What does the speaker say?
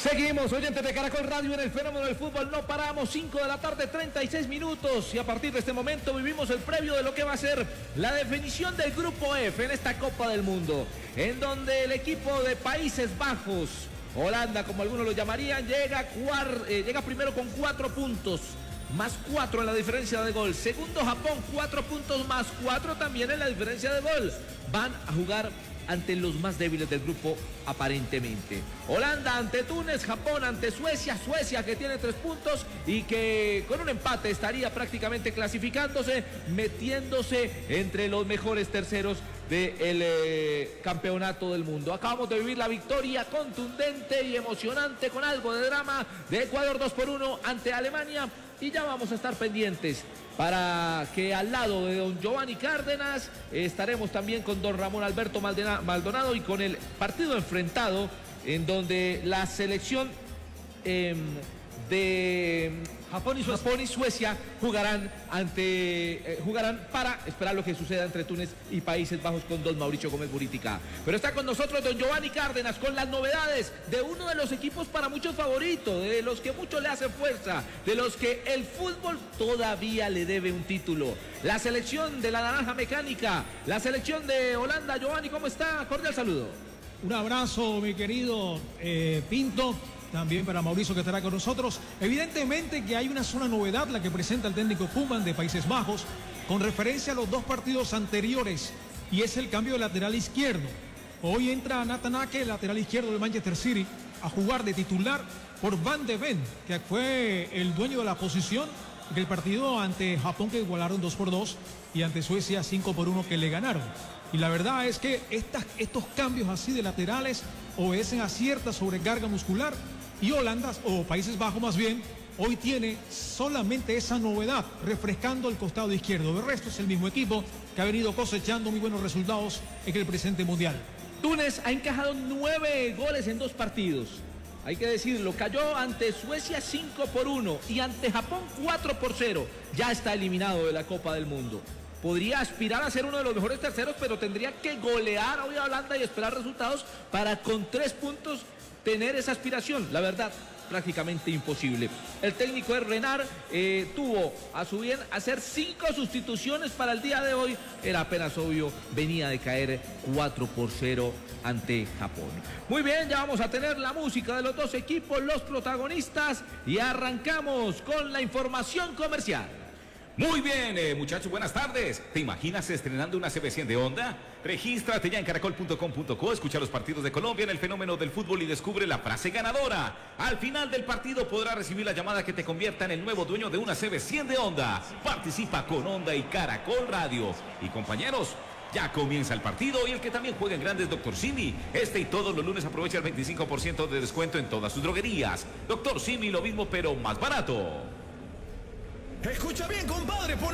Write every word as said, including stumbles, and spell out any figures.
Seguimos, oyentes de Caracol Radio, en el fenómeno del fútbol. No paramos, cinco de la tarde, treinta y seis minutos. Y a partir de este momento vivimos el previo de lo que va a ser la definición del Grupo F en esta Copa del Mundo. En donde el equipo de Países Bajos, Holanda, como algunos lo llamarían, llega, cuar, eh, llega primero con cuatro puntos. Más cuatro en la diferencia de gol. Segundo, Japón, cuatro puntos más cuatro también en la diferencia de gol. Van a jugar ante los más débiles del grupo, aparentemente. Holanda ante Túnez, Japón ante Suecia, Suecia que tiene tres puntos y que con un empate estaría prácticamente clasificándose, metiéndose entre los mejores terceros del eh, campeonato del mundo. Acabamos de vivir la victoria contundente y emocionante con algo de drama de Ecuador dos por uno ante Alemania, y ya vamos a estar pendientes para que al lado de don Giovanni Cárdenas eh, estaremos también con don Ramón Alberto Maldonado y con el partido enfrentado en donde la selección eh, de Japón y, Japón y Suecia jugarán ante eh, jugarán para esperar lo que suceda entre Túnez y Países Bajos con don Mauricio Gómez Buritica. Pero está con nosotros don Giovanni Cárdenas con las novedades de uno de los equipos para muchos favoritos, de los que muchos le hacen fuerza, de los que el fútbol todavía le debe un título. La selección de la Naranja Mecánica, la selección de Holanda. Giovanni, ¿cómo está? Cordial saludo. Un abrazo, mi querido eh, Pinto. También para Mauricio, que estará con nosotros. Evidentemente que hay una sola novedad, la que presenta el técnico Koeman de Países Bajos, con referencia a los dos partidos anteriores, y es el cambio de lateral izquierdo. Hoy entra Nathan Ake, el lateral izquierdo del Manchester City, a jugar de titular por Van de Ven, que fue el dueño de la posición del partido ante Japón, que igualaron dos por dos, y ante Suecia cinco por uno, que le ganaron. Y la verdad es que estas, estos cambios así de laterales obedecen a cierta sobrecarga muscular. Y Holanda, o Países Bajos más bien, hoy tiene solamente esa novedad, refrescando el costado izquierdo. El resto es el mismo equipo que ha venido cosechando muy buenos resultados en el presente mundial. Túnez ha encajado nueve goles en dos partidos. Hay que decirlo, cayó ante Suecia cinco por uno y ante Japón cuatro por cero. Ya está eliminado de la Copa del Mundo. Podría aspirar a ser uno de los mejores terceros, pero tendría que golear hoy a Holanda y esperar resultados para con tres puntos tener esa aspiración. La verdad, prácticamente imposible. El técnico es Renard, eh, tuvo a su bien hacer cinco sustituciones para el día de hoy. Era apenas obvio, venía de caer cuatro por cero ante Japón. Muy bien, ya vamos a tener la música de los dos equipos, los protagonistas, y arrancamos con la información comercial. Muy bien, eh, muchachos, buenas tardes. ¿Te imaginas estrenando una C B cien de Honda? Regístrate ya en caracol punto com punto co, escucha los partidos de Colombia en el fenómeno del fútbol y descubre la frase ganadora. Al final del partido podrás recibir la llamada que te convierta en el nuevo dueño de una C B cien de Honda. Participa con Honda y Caracol Radio. Y compañeros, ya comienza el partido, y el que también juega en grande es Doctor Simi. Este y todos los lunes aprovecha el veinticinco por ciento de descuento en todas sus droguerías. Doctor Simi, lo mismo pero más barato. Escucha bien, compadre, pon